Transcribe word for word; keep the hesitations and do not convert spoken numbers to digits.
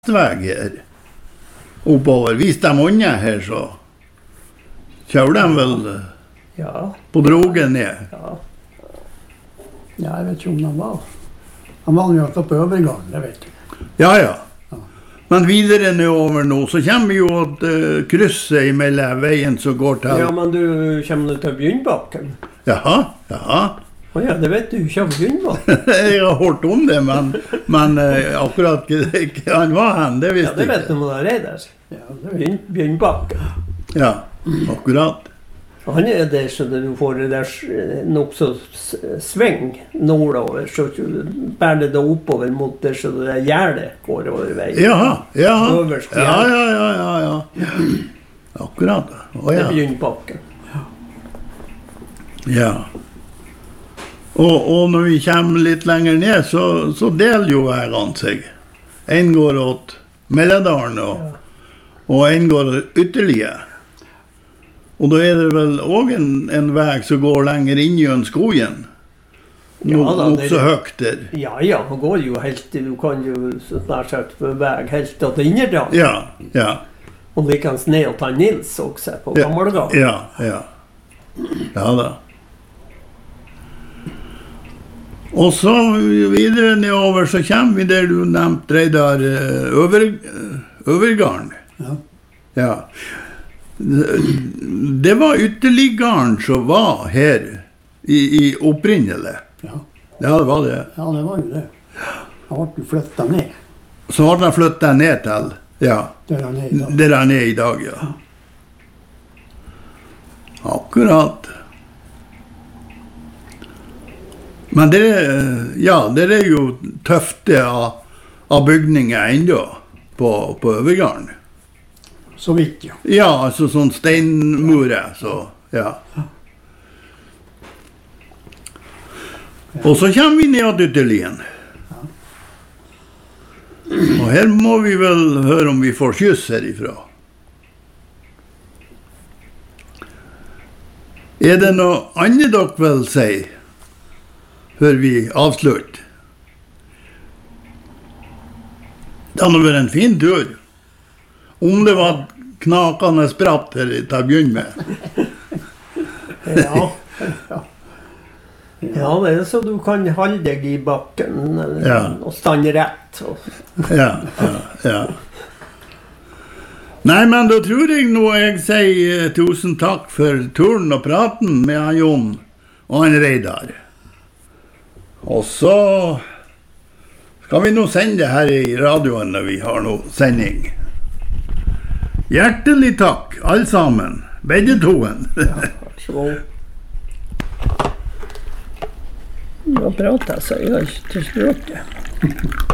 väg här oppover. Hvis de unna här så kör de väl ja. på drogen ner. Ja. Ja, jag vet inte om han var. Han var ju uppe på övergång, det vet jag. Ja, ja. Men vidare nu över nu så kommer vi ju att uh, kryssa emellan vägen så går till... Ja, men du kommer till Björnbacken. Jaha, jaha. Oh, ja, det vet du, kör Björnbacken. Jag har hört om det, men, men uh, akkurat han var han, det visste ja, det vet inte. du vad det är där. Ja, det vet Björn, Björnbacken. Ja, akkurat. Han är där så du får det där nog så sväng nordover så bär det då uppöver mot det så det där gärdet går över vägen. Jaha, jaha. Överst Ja, ja, ja, ja, ja. Akkurat. Oh, det ja. är Björnbacken. Ja. Och, och när vi kommer lite längre ner så, så delar ju vägen sig. En går åt Melledalen och, Ja. och en går ytterligare. Och då är det väl också en, en väg som går längre in i en skogen. Ja, Nog då, nog det- så högt där. Ja, ja, det går ju helt, du kan ju så snart sagt på väg helt åt Innerdal. Ja, ja, Och vi kan ner och ta Nils också på Ja. Gammelgatan. ja, ja. Ja då. Och så vidare nedover så kommer vi där du nämnt det där uh, över, uh, övergarn. Ja. Ja. Det var ytterligare som var här i, i upprinnelse. Ja. Ja, det var det. Ja, det var ju det. Han var ju flyttat ner. Så har den flyttat ner till, ja, Där han är idag. där han är idag, ja. Akkurat. Men det är, ja, det är ju tufft av, av byggningar ändå på, på övergarn. Så vitt ja. Ja, alltså sån stenmure, så, ja. Och så kommer vi ner till ytterligare. Och här må vi väl höra om vi får kyss härifrån. Är det något annat dock väl säg? Hör vi avslut. Det har nog varit en fin tur. Om det var knakande spratt här till att börja med. Ja. Ja, det är så du kan hålla dig i backen eller, Ja. och stanna rätt. Och, Ja, ja, ja. Nej, men då tror jag nog jag säger eh, tusen tack för turen och praten med han Jon och han Reidar. Och så ska vi nog sända här i radion när vi har nog sändning. Hjärtelig tack allesammen, bägge toen. varsågod. Jag pratar så jag är till språket.